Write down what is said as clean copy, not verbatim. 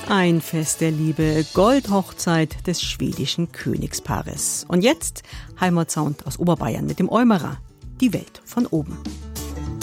Ein Fest der Liebe, Goldhochzeit des schwedischen Königspaares. Und jetzt Heimatsound aus Oberbayern mit dem Eumerer, die Welt von oben.